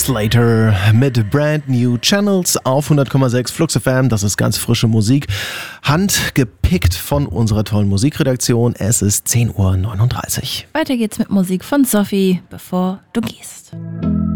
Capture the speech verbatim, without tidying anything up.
Slater mit Brand New Channels auf hundert Komma sechs Flux F M. Das ist ganz frische Musik, handgepickt von unserer tollen Musikredaktion. Es ist zehn Uhr neununddreißig. Weiter geht's mit Musik von Sophie, bevor du gehst.